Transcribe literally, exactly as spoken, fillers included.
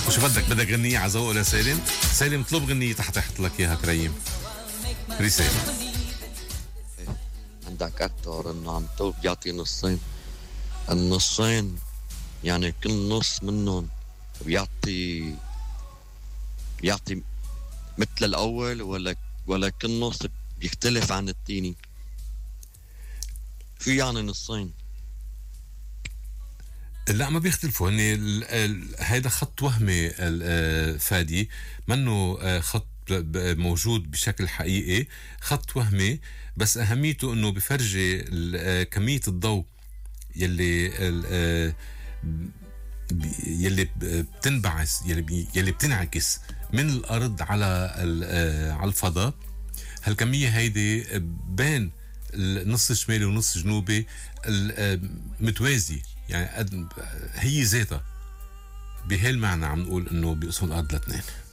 شو بدك بدك غنية على ذوق لسالم؟ سالم طلب غنية حتى يحط لك اياها كريم. رسالة عندك اكتر انه عم تقول بيعطي نصين، النصين يعني كل نص منهم بيعطي بيعطي مثل الاول، ولا ولا كل نص بيختلف عن التاني؟ في يعني نصين؟ لا ما بيختلفوا هن هيدا خط وهمي فادي، منه خط موجود بشكل حقيقي، خط وهمي بس اهميته انه بفرجي كمية الضوء يلي يلي بتنبعث يلي يلي بتنعكس من الارض على على الفضاء. هالكمية هيدي بين النص الشمالي ونص جنوبي متوازي، يعني هي ذاتها. بهالمعنى عم نقول انه بيقسموا الارض لاثنين.